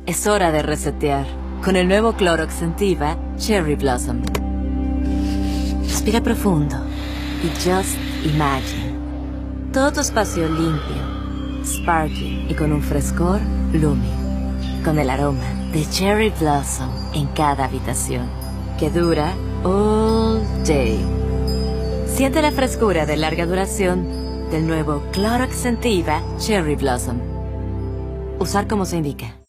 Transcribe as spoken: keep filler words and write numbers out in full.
Es hora de resetear con el nuevo Clorox Scentiva Cherry Blossom. Respira profundo y just imagine. Todo tu espacio limpio, sparkling y con un frescor Lumi. Con el aroma de Cherry Blossom en cada habitación, que dura all day. Siente la frescura de larga duración del nuevo Clorox Scentiva Cherry Blossom. Usar como se indica.